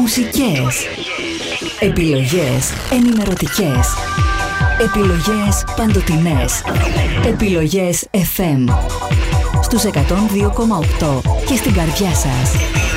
Μουσικές. Επιλογές ενημερωτικές. Επιλογές παντοτινές. Επιλογές FM. Στους 102,8 και στην καρδιά σας.